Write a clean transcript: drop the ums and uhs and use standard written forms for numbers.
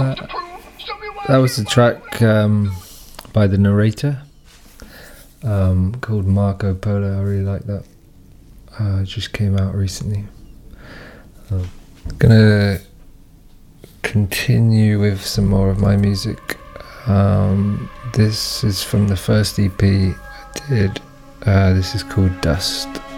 That was the track by The Narrator called Marco Polo. I really like that. It just came out recently. I'm gonna continue with some more of my music. This is from the first EP I did. This is called Dust.